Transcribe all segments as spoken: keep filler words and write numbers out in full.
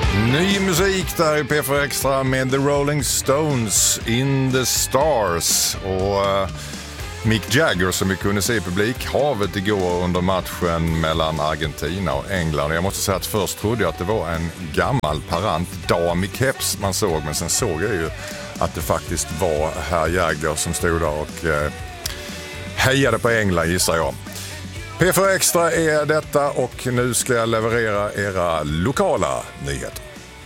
Ny musik där i P fyra Extra med The Rolling Stones, In the Stars. Och uh, Mick Jagger som vi kunde se i publikhavet igår under matchen mellan Argentina och England. Jag måste säga att först trodde jag att det var en gammal parant dam i keps man såg. Men sen såg jag ju att det faktiskt var herr Jagger som stod där och uh, hejade på England, gissar jag. P fyra Extra är detta och nu ska jag leverera era lokala nyheter.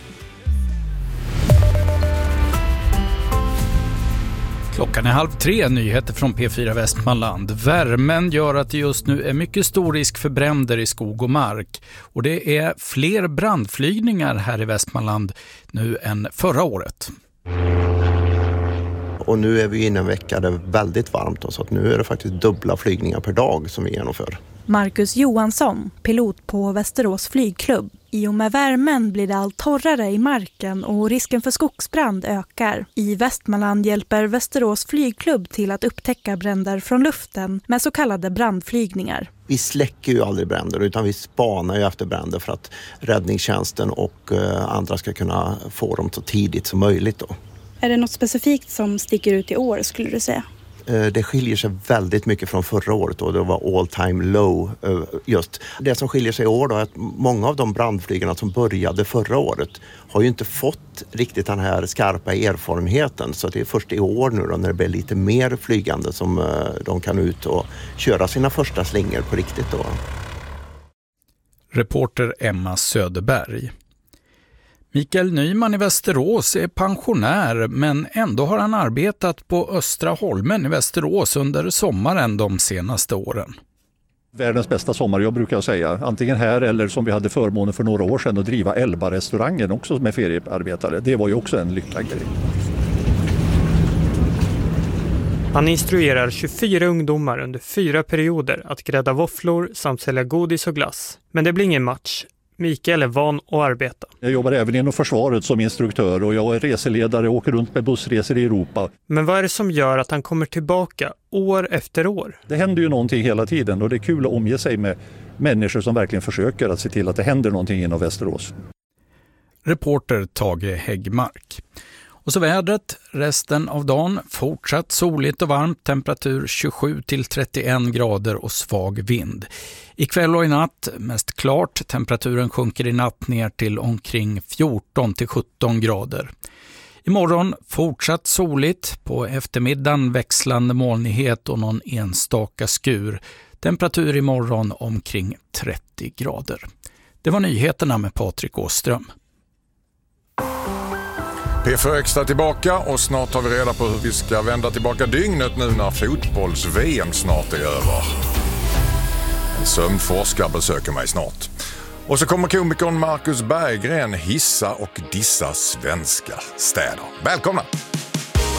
Klockan är halv tre, nyheter från P fyra Västmanland. Värmen gör att det just nu är mycket stor risk för bränder i skog och mark. Och det är fler brandflygningar här i Västmanland nu än förra året. Och nu är vi inne en vecka där det är väldigt varmt, så att nu är det faktiskt dubbla flygningar per dag som vi genomför. Marcus Johansson, pilot på Västerås flygklubb. I och med värmen blir det allt torrare i marken och risken för skogsbrand ökar. I Västmanland hjälper Västerås flygklubb till att upptäcka bränder från luften med så kallade brandflygningar. Vi släcker ju aldrig bränder utan vi spanar ju efter bränder för att räddningstjänsten och andra ska kunna få dem så tidigt som möjligt då. Är det något specifikt som sticker ut i år, skulle du säga? Det skiljer sig väldigt mycket från förra året och det var all time low just. Det som skiljer sig i år då är att många av de brandflygarna som började förra året har ju inte fått riktigt den här skarpa erfarenheten, så det är först i år nu då när det blir lite mer flygande som de kan ut och köra sina första slingor på riktigt då. Reporter Emma Söderberg. Mikael Nyman i Västerås är pensionär, men ändå har han arbetat på Östra Holmen i Västerås under sommaren de senaste åren. Världens bästa sommarjobb brukar jag säga. Antingen här eller som vi hade förmånen för några år sedan att driva Elba-restaurangen också med feriearbetare. Det var ju också en lyckad grej. Han instruerar tjugofyra ungdomar under fyra perioder att grädda våfflor samt sälja godis och glass. Men det blir ingen match. Mikael är van att arbeta. Jag jobbar även inom försvaret som instruktör och jag är reseledare och åker runt med bussresor i Europa. Men vad är det som gör att han kommer tillbaka år efter år? Det händer ju någonting hela tiden och det är kul att omge sig med människor som verkligen försöker att se till att det händer någonting inom Västerås. Reporter Tage Häggmark. Och så vädret resten av dagen, fortsatt soligt och varmt, temperatur tjugosju till trettioen grader och svag vind. Ikväll och i natt mest klart, temperaturen sjunker i natt ner till omkring fjorton till sjutton grader. Imorgon fortsatt soligt, på eftermiddagen växlande molnighet och någon enstaka skur. Temperatur imorgon omkring trettio grader. Det var nyheterna med Patrik Åström. P fyra Extra tillbaka och snart tar vi reda på hur vi ska vända tillbaka dygnet nu när fotbolls-V M snart är över. En sömnforskare besöker mig snart. Och så kommer komikern Marcus Berggren hissa och dissa svenska städer. Välkomna!